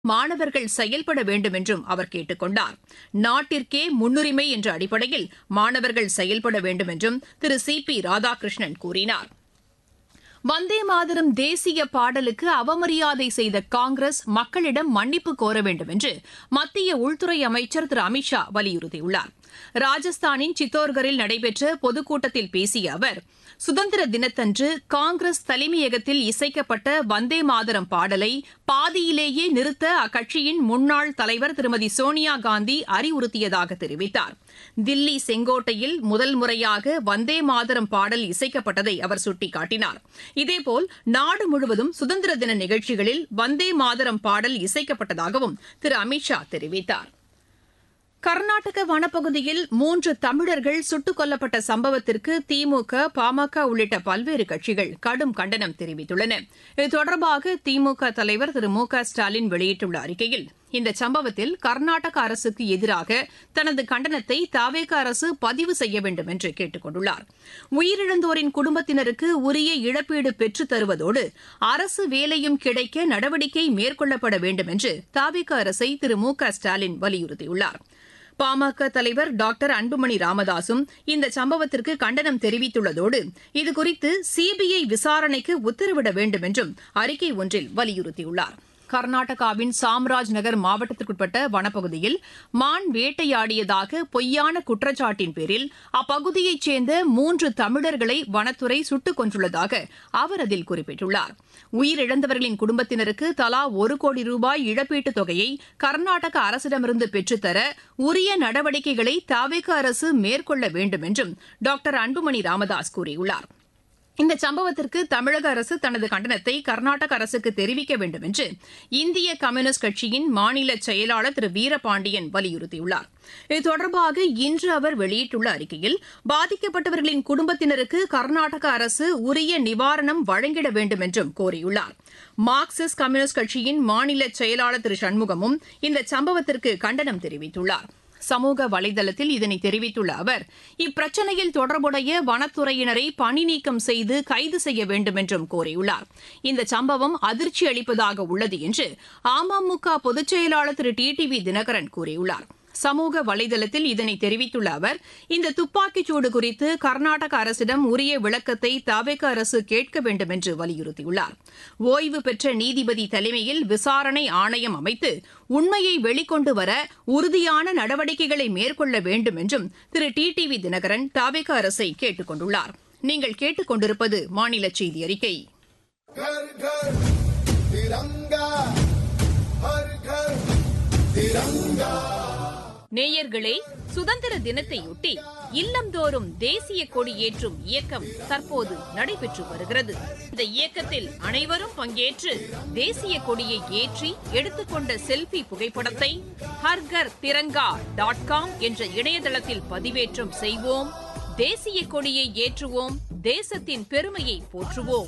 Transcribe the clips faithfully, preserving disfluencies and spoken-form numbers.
மாணவர்கள் செயல்பட வேண்டும் என்றும் அவர் கேட்டுக் கொண்டார். நாட்டிற்கே முன்னுரிமை என்ற அடிப்படையில் மாணவர்கள் செயல்பட வேண்டும் என்றும் திரு சி பி ராதாகிருஷ்ணன் கூறினார். வந்தே மாதரம் தேசிய பாடலுக்கு அவமரியாதை செய்த காங்கிரஸ் மக்களிடம் மன்னிப்பு கோர வேண்டும் என்று மத்திய உள்துறை அமைச்சர் திரு அமித் ஷா வலியுறுத்தியுள்ளார். ராஜஸ்தானின் சித்தோர்கரில் நடைபெற்ற பொதுக்கூட்டத்தில் பேசிய அவர், சுதந்திர தினத்தன்று காங்கிரஸ் தலைமையகத்தில் இசைக்கப்பட்ட வந்தே மாதரம் பாடலை பாதியிலேயே நிறுத்த அக்கட்சியின் முன்னாள் தலைவர் திருமதி சோனியா காந்தி அறிவுறுத்தியதாக தெரிவித்தார். தில்லி செங்கோட்டையில் முதல் முறையாக வந்தே மாதரம் பாடல் இசைக்கப்பட்டதை அவர் சுட்டிக்காட்டினார். இதேபோல் நாடு முழுவதும் சுதந்திர தின நிகழ்ச்சிகளில் வந்தே மாதரம் பாடல் இசைக்கப்பட்டதாகவும் திரு அமித் ஷா தெரிவித்தார். கர்நாடக வனப்பகுதியில் மூன்று தமிழர்கள் சுட்டுக் கொல்லப்பட்ட சம்பவத்திற்கு திமுக, பாமக உள்ளிட்ட பல்வேறு கட்சிகள் கடும் கண்டனம் தெரிவித்துள்ளன. இது தொடர்பாக திமுக தலைவர் திரு மு க ஸ்டாலின் வெளியிட்டுள்ள அறிக்கையில், இந்த சம்பவத்தில் கர்நாடக அரசுக்கு எதிராக தனது கண்டனத்தை தவேக அரசு பதிவு செய்ய வேண்டும் என்று கேட்டுக் கொண்டுள்ளார். உயிரிழந்தோரின் குடும்பத்தினருக்கு உரிய இழப்பீடு பெற்றுத் தருவதோடு அரசு வேலையும் கிடைக்க நடவடிக்கை மேற்கொள்ளப்பட வேண்டும் என்று தவேக அரசை திரு மு க ஸ்டாலின் வலியுறுத்தியுள்ளார். பாமக தலைவர் டாக்டர் அன்புமணி ராமதாசும் இந்த சம்பவத்திற்கு கண்டனம் தெரிவித்துள்ளதோடு இதுகுறித்து சிபிஐ விசாரணைக்கு உத்தரவிட வேண்டும் என்றும் அறிக்கை ஒன்றில் வலியுறுத்தியுள்ளார். கர்நாடகாவின் சாம்ராஜ் நகர் மாவட்டத்திற்குட்பட்ட வனப்பகுதியில் மான் வேட்டையாடியதாக பொய்யான குற்றச்சாட்டின் பேரில் அப்பகுதியைச் சேர்ந்த மூன்று தமிழர்களை வனத்துறை சுட்டுக் கொன்றுள்ளதாக அவர் அதில் குறிப்பிட்டுள்ளார். உயிரிழந்தவர்களின் குடும்பத்தினருக்கு தலா ஒரு கோடி ரூபாய் இழப்பீட்டுத் தொகையை கர்நாடக அரசிடமிருந்து பெற்றுத்தர உரிய நடவடிக்கைகளை தவேக அரசு மேற்கொள்ள வேண்டும் என்றும் டாக்டர் அன்புமணி ராமதாஸ் கூறியுள்ளார். இந்த சம்பவத்திற்கு தமிழக அரசு தனது கண்டனத்தை கர்நாடக அரசுக்கு தெரிவிக்க வேண்டும் என்று இந்திய கம்யூனிஸ்ட் கட்சியின் மாநில செயலாளர் திரு வீரபாண்டியன் வலியுறுத்தியுள்ளார். இது தொடர்பாக இன்று அவர் வெளியிட்டுள்ள அறிக்கையில், பாதிக்கப்பட்டவர்களின் குடும்பத்தினருக்கு கர்நாடக அரசு உரிய நிவாரணம் வழங்கிட வேண்டும் என்றும் கோரியுள்ளார். மார்க்சிஸ்ட் கம்யூனிஸ்ட் கட்சியின் மாநில செயலாளர் திரு சண்முகமும் இந்த சம்பவத்திற்கு கண்டனம் தெரிவித்துள்ளார். சமூக வலைதளத்தில் இதனை தெரிவித்துள்ள அவர், இப்பிரச்சினையில் தொடர்புடைய வனத்துறையினரை பணி நீக்கம் செய்து கைது செய்ய வேண்டும் என்றும் கோரியுள்ளார். இந்த சம்பவம் அதிர்ச்சி அளிப்பதாக உள்ளது என்று அமமுக பொதுச் செயலாளர் திரு டி டி வி தினகரன் கூறியுள்ளார். சமூக வலைதளத்தில் இதனை தெரிவித்துள்ள அவர், இந்த துப்பாக்கிச்சூடு குறித்து கர்நாடக அரசிடம் உரிய விளக்கத்தை தவேக அரசு கேட்க வேண்டும் என்று வலியுறுத்தியுள்ளார். ஓய்வு பெற்ற நீதிபதி தலைமையில் விசாரணை ஆணையம் அமைத்து உண்மையை வெளிக்கொண்டு வர உறுதியான நடவடிக்கைகளை மேற்கொள்ள வேண்டும் என்றும் திரு டி டி வி தினகரன் தவேக அரசை கேட்டுக் கொண்டுள்ளார். நீங்கள் கேட்டுக் கொண்டிருப்பது மாநில செய்தி அறிக்கை. நேயர்களே, சுதந்திர தினத்தையொட்டி இல்லந்தோறும் தேசிய கொடி ஏற்றும் இயக்கம் தற்போது நடைபெற்று வருகிறது. இந்த இயக்கத்தில் அனைவரும் பங்கேற்று தேசிய கொடியை ஏற்றி எடுத்துக்கொண்ட செல்பி புகைப்படத்தை ஹர்கர் திரங்கா டாட் காம் என்ற இணையதளத்தில் பதிவேற்றம் செய்வோம். தேசிய கொடியை ஏற்றுவோம், தேசத்தின் பெருமையை போற்றுவோம்.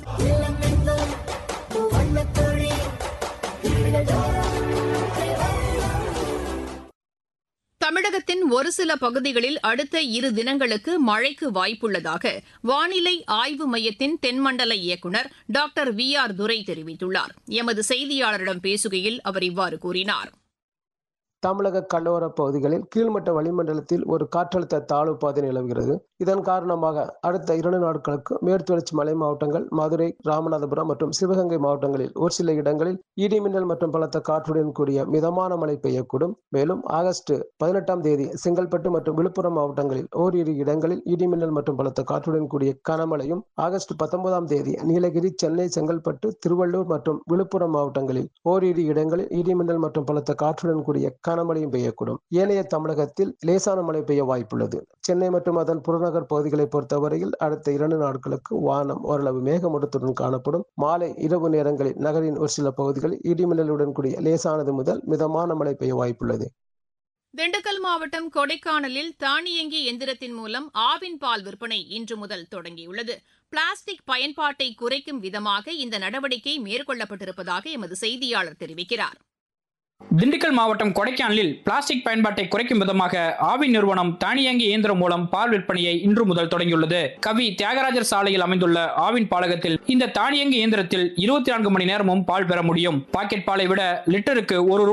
தமிழகத்தின் ஒரு சில பகுதிகளில் அடுத்த இரு தினங்களுக்கு மழைக்கு வாய்ப்புள்ளதாக வானிலை ஆய்வு மையத்தின் தென்மண்டல இயக்குநர் டாக்டர் வி ஆர் துரை தெரிவித்துள்ளார். எமது செய்தியாளரிடம் பேசுகையில் அவர் இவ்வாறு கூறினார். தமிழக கடலோர பகுதிகளில் கீழ்மட்ட வளிமண்டலத்தில் ஒரு காற்றழுத்த தாழ்வு பாதை நிலவுகிறது. இதன் காரணமாக அடுத்த இரண்டு நாட்களுக்கு மேற்குத்தொடர்ச்சி மலை மாவட்டங்கள், மதுரை, ராமநாதபுரம் மற்றும் சிவகங்கை மாவட்டங்களில் ஒரு சில இடங்களில் இடிமின்னல் மற்றும் பலத்த காற்றுடன் கூடிய மிதமான மழை பெய்யக்கூடும். மேலும் ஆகஸ்ட் பதினெட்டாம் தேதி செங்கல்பட்டு மற்றும் விழுப்புரம் மாவட்டங்களில் ஓரிரு இடங்களில் இடிமின்னல் மற்றும் பலத்த காற்றுடன் கூடிய கனமழையும், ஆகஸ்ட் பத்தொன்பதாம் தேதி நீலகிரி, சென்னை, செங்கல்பட்டு, திருவள்ளூர் மற்றும் விழுப்புரம் மாவட்டங்களில் ஓரிரு இடங்களில் இடிமின்னல் மற்றும் பலத்த காற்றுடன் கூடிய கனமழையும் பெய்யக்கூடும். ஏனைய தமிழகத்தில் லேசான மழை பெய்ய வாய்ப்புள்ளது. சென்னை மற்றும் அதன் புறநகர் பகுதிகளை பொறுத்தவரையில் அடுத்த இரண்டு நாட்களுக்கு வானம் ஓரளவு மேகமூட்டத்துடன் காணப்படும். மாலை இரவு நேரங்களில் நகரின் ஒரு சில பகுதிகளில் இடிமின்னலுடன் கூடிய லேசானது முதல் மிதமான மழை பெய்ய வாய்ப்புள்ளது. திண்டுக்கல் மாவட்டம் கொடைக்கானலில் தானியங்கி எந்திரத்தின் மூலம் ஆவின் பால் விற்பனை இன்று முதல் தொடங்கியுள்ளது. பிளாஸ்டிக் பயன்பாட்டை குறைக்கும் விதமாக இந்த நடவடிக்கை மேற்கொள்ளப்பட்டிருப்பதாக எமது செய்தியாளர் தெரிவிக்கிறார். திண்டுக்கல் மாவட்டம் கொடைக்கானலில் பிளாஸ்டிக் பயன்பாட்டை குறைக்கும் விதமாக ஆவின் நிறுவனம் தானியங்கி இயந்திரம் மூலம் பால் விற்பனையை இன்று முதல் தொடங்கியுள்ளது. கவி தியாகராஜர் சாலையில் அமைந்துள்ள ஆவின் பாலகத்தில் இந்த தானியங்கி இயந்திரத்தில் இருபத்தி நான்கு மணி நேரமும் பால் பெற முடியும். பாக்கெட் பாலை விட லிட்டருக்கு ஒரு